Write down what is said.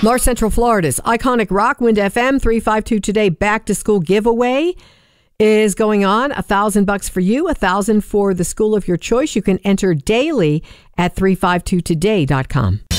North Central Florida's iconic Rockwind FM 352 Today back to school giveaway is going on. $1,000 for you, $1,000 for the school of your choice. You can enter daily at 352today.com.